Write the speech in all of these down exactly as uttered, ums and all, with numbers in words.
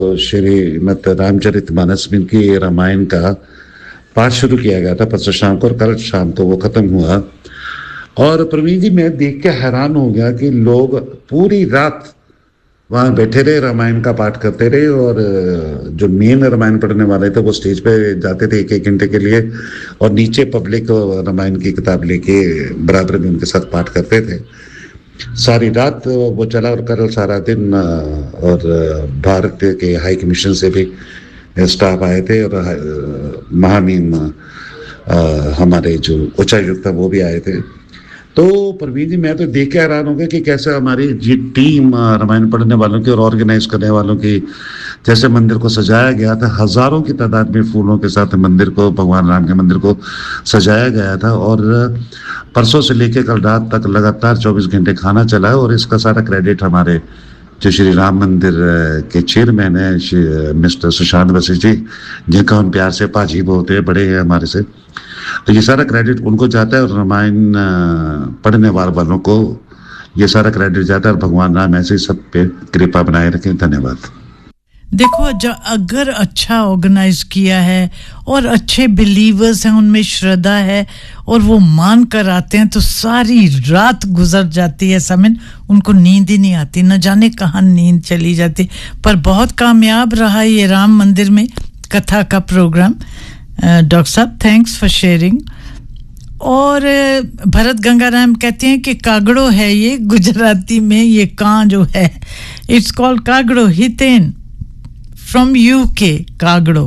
तो श्रीमद् रामचरितमानस में की रामायण का पाठ शुरू किया गया था परसों शाम को, और कल शाम को वो खत्म हुआ। और प्रवीण जी, मैं देख के हैरान हो गया कि लोग पूरी रात वहाँ बैठे रहे, रामायण का पाठ करते रहे, और जो मेन रामायण पढ़ने वाले थे वो स्टेज पे जाते थे एक एक घंटे के लिए, और नीचे पब्लिक रामायण की किताब लेके बराबर में उनके साथ पाठ करते थे। सारी रात वो चला, और कल सारा दिन और भारत के हाई कमीशन से भी स्टाफ आए थे, और महामहिम हमारे जो उच्चायुक्त था वो भी आए थे। तो प्रवीण जी, मैं तो देख के हैरान हो गया कि कैसे हमारी जी टीम रामायण पढ़ने वालों की और ऑर्गेनाइज करने वालों की, जैसे मंदिर को सजाया गया था, हजारों की तादाद में फूलों के साथ मंदिर को, भगवान राम के मंदिर को सजाया गया था। और परसों से लेकर कल रात तक लगातार चौबीस घंटे खाना चला है, और इसका सारा क्रेडिट हमारे जो श्री राम मंदिर के चेयरमैन है मिस्टर सुशांत वशिष्ठ जी, जिनका हम प्यार से पाजी बोलते हैं, बड़े हैं हमारे से, तो ये सारा क्रेडिट उनको जाता है, और रामायण पढ़ने वालों को ये सारा क्रेडिट जाता है। और भगवान राम ऐसे ही सब पे कृपा बनाए रखें। धन्यवाद। देखो, जब अगर अच्छा ऑर्गेनाइज किया है और अच्छे बिलीवर्स हैं, उनमें श्रद्धा है और वो मान कर आते हैं, तो सारी रात गुजर जाती है समय, उनको नींद ही नहीं आती, न जाने कहाँ नींद चली जाती। पर बहुत कामयाब रहा ये राम मंदिर में कथा का प्रोग्राम। डॉक्टर साहब, थैंक्स फॉर शेयरिंग। और भरत गंगाराम कहते हैं कि कागड़ो है ये, गुजराती में ये कां जो है, it's called कागड़ो, Hiten from UK, कागड़ो।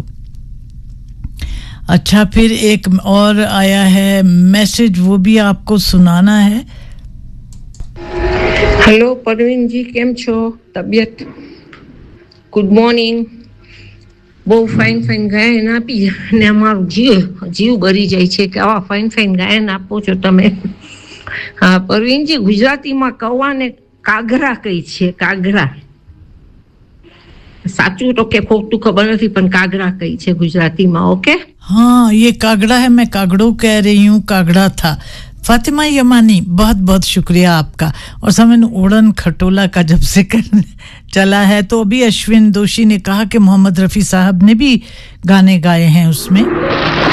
अच्छा, फिर एक और आया है मैसेज, वो भी आपको सुनाना है। हेलो परवीन जी, केम छो? तबियत? Good morning. બહુ ફાઇન ફાઇન ગાયન આપી અને અમારું જીવ જીવ ભરી જાય છે કે આવા ફાઇન ફાઇન ગાયન આપો છો તમે. હા પરવીનજી, ગુજરાતીમાં કૌવાને કાગરા કહી છે, કાગરા. સાચું તો કે ખોટું ખબર નથી, પણ કાગરા કહી છે ગુજરાતીમાં. ઓકે, हाँ, ये कागड़ा है, मैं कागड़ो कह रही हूँ, कागड़ा था। फातिमा यमानी, बहुत बहुत शुक्रिया आपका। और समय उड़न खटोला का जब जिक्र चला है, तो अभी अश्विन दोषी ने कहा कि मोहम्मद रफ़ी साहब ने भी गाने गाए हैं उसमें।